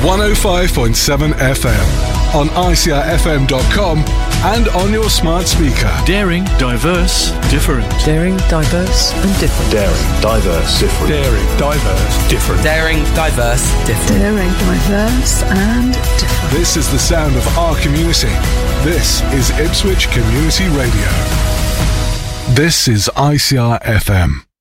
105.7 FM, on ICRFM.com and on your smart speaker. Daring, diverse, different. Daring, diverse and different. Daring, diverse, different. Daring, diverse, different. Daring, diverse, different. Daring, diverse and different. This is the sound of our community. This is Ipswich Community Radio. This is ICR FM.